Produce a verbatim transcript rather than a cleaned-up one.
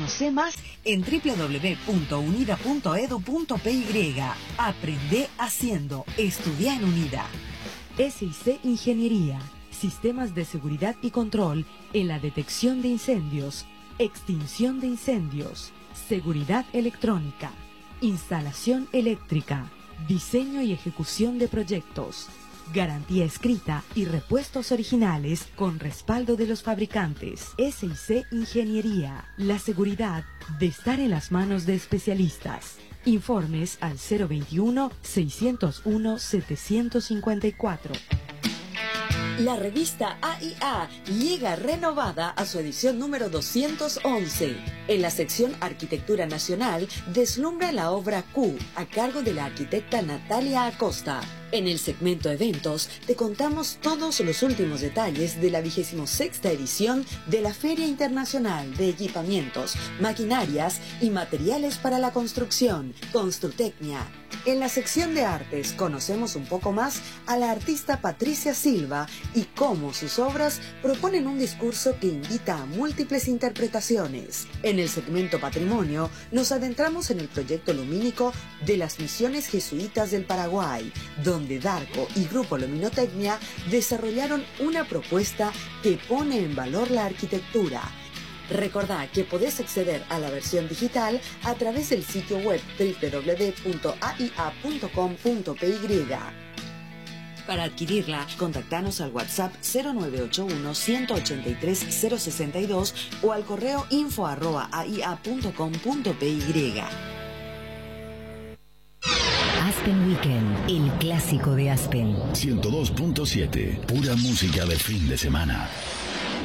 Conoce más en doble u doble u doble u punto unida punto edu punto pe y. Aprende haciendo. Estudia en UNIDA. S I C Ingeniería. Sistemas de seguridad y control en la detección de incendios, extinción de incendios, seguridad electrónica, instalación eléctrica, diseño y ejecución de proyectos, garantía escrita y repuestos originales con respaldo de los fabricantes. S I C Ingeniería. La seguridad de estar en las manos de especialistas. Informes al cero veintiuno, seiscientos uno, setecientos cincuenta y cuatro. La revista A I A llega renovada a su edición número doscientos once. En la sección Arquitectura Nacional deslumbra la obra Q, a cargo de la arquitecta Natalia Acosta. En el segmento Eventos te contamos todos los últimos detalles de la vigésimo sexta edición de la Feria Internacional de Equipamientos, Maquinarias y Materiales para la Construcción, Construtecnia. En la sección de artes conocemos un poco más a la artista Patricia Silva y cómo sus obras proponen un discurso que invita a múltiples interpretaciones. En el segmento Patrimonio nos adentramos en el proyecto lumínico de las misiones jesuitas del Paraguay, donde Darco y Grupo Luminotecnia desarrollaron una propuesta que pone en valor la arquitectura. Recordá que podés acceder a la versión digital a través del sitio web doble u doble u doble u punto a i a punto com punto pe y. Para adquirirla, contactanos al WhatsApp cero nueve ocho uno, uno ocho tres, cero seis dos o al correo info arroba a i a punto com punto pe y. Aspen Weekend, el clásico de Aspen. ciento dos punto siete, pura música de fin de semana.